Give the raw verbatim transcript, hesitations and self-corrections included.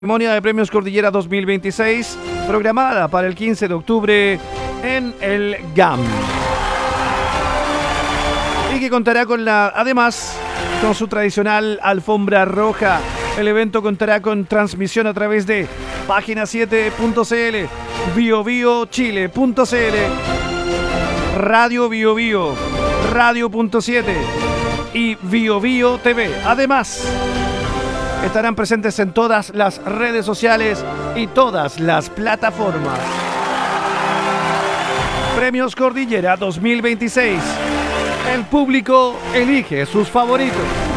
Ceremonia de Premios Cordillera dos mil veintiséis, programada para el quince de octubre en el G A M. Y que contará con la, además, con su tradicional alfombra roja. El evento contará con transmisión a través de página siete punto c l, bio bio chile punto c l, Radio Bio Bio, Radio punto siete y Bio Bio T V. Además, estarán presentes en todas las redes sociales y todas las plataformas. Premios Cordillera dos mil veintiséis. El público elige sus favoritos.